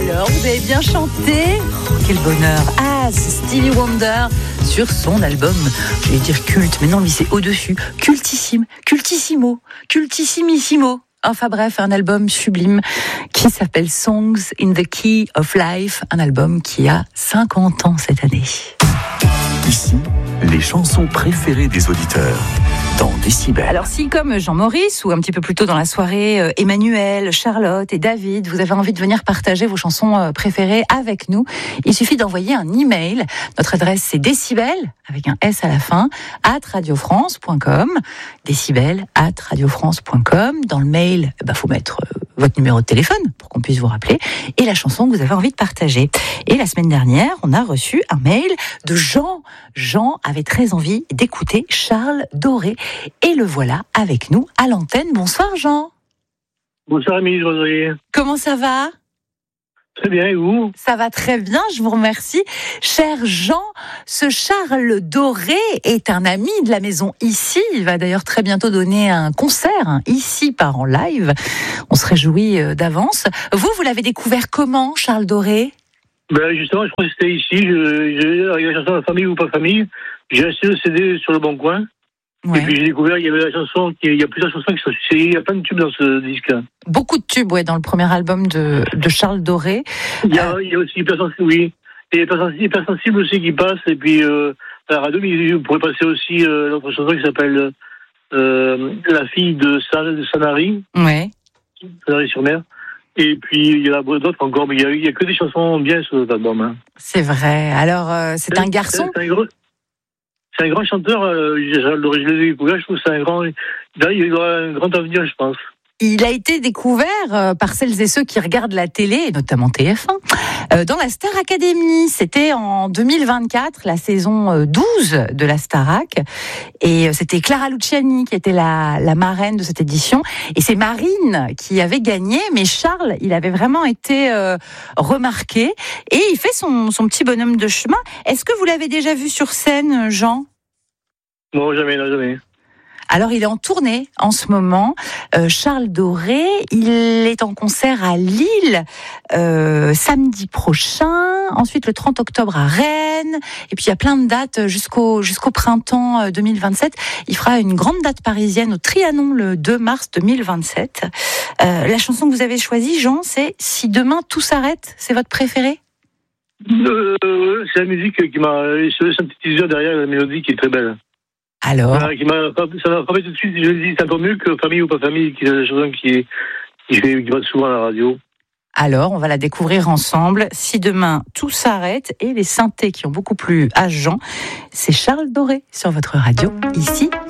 Alors, vous avez bien chanté. Quel bonheur. Ah, c'est Stevie Wonder sur son album, je vais dire culte, mais non, lui c'est au-dessus. Cultissime, cultissimo, cultissimissimo. Enfin bref, un album sublime qui s'appelle Songs in the Key of Life, un album qui a 50 ans cette année. Ici, les chansons préférées des auditeurs dans Décibel. Alors si, comme Jean-Maurice, ou un petit peu plus tôt dans la soirée, Emmanuel, Charlotte et David, vous avez envie de venir partager vos chansons préférées avec nous, il suffit d'envoyer un email. Notre adresse, c'est décibel, avec un S à la fin, @radiofrance.com, décibel@radiofrance.com. Dans le mail, faut mettre votre numéro de téléphone pour qu'on puisse vous rappeler, et la chanson que vous avez envie de partager. Et la semaine dernière, on a reçu un mail de Jean. Jean avait très envie d'écouter Charles Doré, et le voilà avec nous à l'antenne. Bonsoir Jean. Bonsoir Émilie Roserier. Comment ça va ? Très bien, et vous ? Ça va très bien, je vous remercie. Cher Jean, ce Charles Doré est un ami de la maison Ici. Il va d'ailleurs très bientôt donner un concert, Ici part en live. On se réjouit d'avance. Vous l'avez découvert comment, Charles Doré ? Justement, je crois que c'était Ici. Avec la chanson Famille ou pas famille, j'ai acheté le CD sur le Bon Coin. Ouais. Et puis j'ai découvert, il y avait la chanson, il y a plusieurs chansons qui sont succédées, il y a plein de tubes dans ce disque. Beaucoup de tubes, dans le premier album de Charles Doré. Il y a aussi Hypersensible, oui. Et Hypersensible aussi qui passe, et puis à la radio, vous pourrez passer aussi l'autre chanson qui s'appelle La fille de Sanary. Ouais. Sanary-sur-Mer. Et puis il y en a d'autres encore, mais il y a que des chansons bien sur cet album. C'est vrai. Alors, c'est un garçon. C'est un grand chanteur, je l'ai découvert, je trouve que il aura un grand avenir, je pense. Il a été découvert par celles et ceux qui regardent la télé, notamment TF1, dans la Star Academy. C'était en 2024, la saison 12 de la Starac. Et c'était Clara Luciani qui était la marraine de cette édition. Et c'est Marine qui avait gagné, mais Charles, il avait vraiment été remarqué. Et il fait son petit bonhomme de chemin. Est-ce que vous l'avez déjà vu sur scène, Jean ? Non, jamais. Alors, il est en tournée en ce moment. Charles Doré, il est en concert à Lille samedi prochain. Ensuite, le 30 octobre à Rennes. Et puis, il y a plein de dates jusqu'au printemps 2027. Il fera une grande date parisienne au Trianon le 2 mars 2027. La chanson que vous avez choisie, Jean, c'est « Si demain tout s'arrête ». C'est votre préférée ? C'est la musique qui m'a... C'est un petit teaser derrière la mélodie qui est très belle. Alors, ça m'a frappé tout de suite. Je me dis, c'est un peu mieux que Famille ou pas famille, qui est la chanson qui passe souvent à la radio. Alors, on va la découvrir ensemble. Si demain tout s'arrête, et les synthés qui ont beaucoup plu à Jean, c'est Charles Doré sur votre radio, Ici.